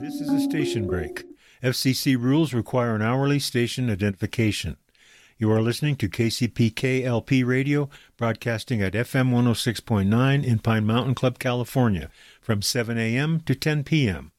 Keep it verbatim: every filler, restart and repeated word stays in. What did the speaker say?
This is a station break. F C C rules require an hourly station identification. You are listening to K C P K L P Radio, broadcasting at F M one oh six point nine in Pine Mountain Club, California, from seven a.m. to ten p.m.